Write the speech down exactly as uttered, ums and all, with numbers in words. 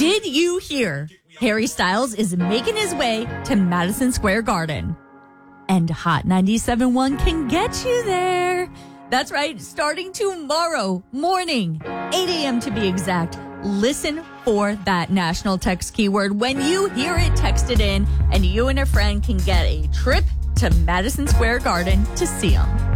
Did you hear? Harry Styles is making his way to Madison Square Garden. And Hot ninety-seven point one can get you there. That's right, starting tomorrow morning, eight a.m. to be exact. Listen for that national text keyword. When you hear it, text it in, and you and a friend can get a trip to Madison Square Garden to see them.